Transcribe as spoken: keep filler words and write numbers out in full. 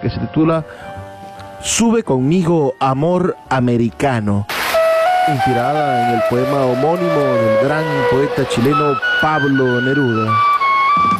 que se titula Sube conmigo, amor americano, inspirada en el poema homónimo del gran poeta chileno Pablo Neruda.